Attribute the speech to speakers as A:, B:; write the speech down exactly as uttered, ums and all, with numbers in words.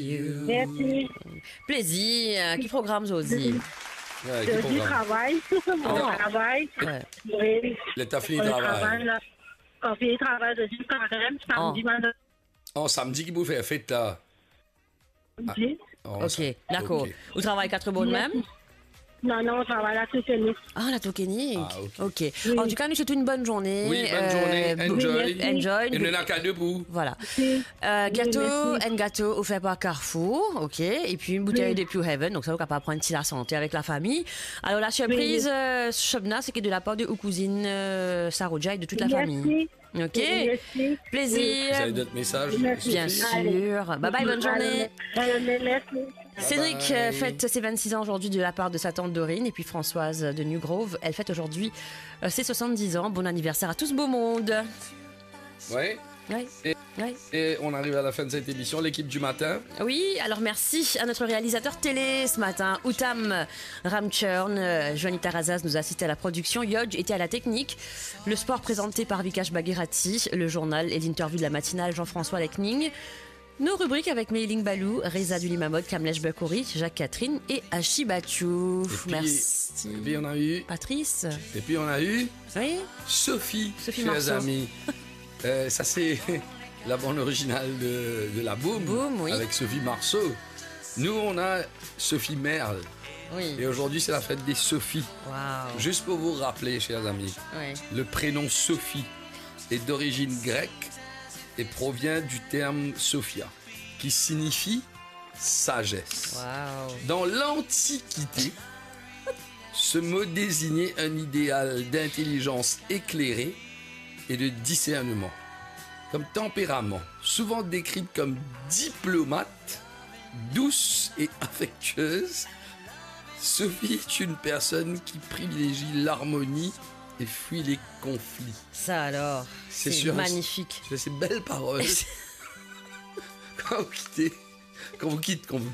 A: you.
B: Merci.
A: Plaisir. Qui programme Zozi?
C: Ouais, qui
B: Je dis
C: programme?
B: travail. Mon
A: Ah.
B: travail.
A: Ouais.
B: Oui.
C: Le t'as fini
B: On
C: le travail.
B: travaille, là. On finit le travail de du carême, samedi, vendredi.
C: Oh, samedi qui vous fait fête là. Oh,
A: Ok,
C: ça-
A: d'accord.
C: ok.
A: Vous travaillez quatre bonnes même?
B: Non, non, on travaille là tout seul.
A: Ah, la tokenique.
C: Ah, ok.
A: Ok.
B: Oui.
A: En tout cas, nous souhaitons une bonne journée.
C: Oui, bonne
A: Euh,
C: journée.
A: bo-
C: Enjoy.
A: Enjoy.
C: Et nous n'avons qu'à debout.
A: Voilà.
B: Oui.
A: Euh, gâteau,
B: Oui, merci.
A: un gâteau offert par Carrefour, ok, et puis une bouteille de Pure Heaven, donc ça vous capable prendre la santé avec la famille. Alors la surprise,
B: Oui.
A: euh, Shobna, c'est que de la part de ou cousine euh, Saroja et de toute la famille.
B: Merci.
A: Ok,
B: Merci.
A: plaisir.
C: Vous avez d'autres messages?
B: Merci.
A: Bien
C: Sophie?
A: sûr. Bye bye, bonne journée.
B: Allez, merci.
A: Cédric
C: bye.
A: euh, fête ses vingt-six ans aujourd'hui de la part de sa tante Dorine et puis Françoise de Newgrove. Elle fête aujourd'hui euh, ses soixante-dix ans. Bon anniversaire à tout ce beau monde.
C: Ouais.
A: Oui.
C: Et-
A: Oui.
C: Et on arrive à la fin de cette émission, l'équipe du matin.
A: Oui, alors merci à notre réalisateur télé ce matin, Outam Ramchurn. Euh, Joanny Tarazas nous a assisté à la production. Yodj était à la technique. Le sport présenté par Vikash Baghirati. Le journal et l'interview de la matinale Jean-François Lekning. Nos rubriques avec Meiling Balou, Reza Dulimamod, Kamlesh Bakouri, Jacques Catherine et Hachi Bachou.
C: Et puis-
A: Merci.
C: Et puis on a eu.
A: Patrice.
C: Et puis on a eu
A: Oui.
C: Sophie,
A: Sophie
C: chers
A: Marceau.
C: amis. Euh, ça c'est la bande originale de, de la Boom,
A: Boom, oui.
C: avec Sophie Marceau. Nous on a Sophie Merle.
A: Oui.
C: Et aujourd'hui c'est la fête des Sophies.
A: Waouh.
C: Juste pour vous rappeler, chers amis,
A: Oui.
C: le prénom Sophie est d'origine grecque et provient du terme Sophia, qui signifie sagesse.
A: Waouh.
C: Dans l'Antiquité, ce mot désignait un idéal d'intelligence éclairée et de discernement. Comme tempérament, souvent décrite comme diplomate, douce et affectueuse, Sophie est une personne qui privilégie l'harmonie et fuit les conflits.
A: Ça alors,
C: C'est
A: c'est
C: sûr.
A: magnifique.
C: C'est ces belles paroles. Quand vous quittez, quand vous quittez, quand vous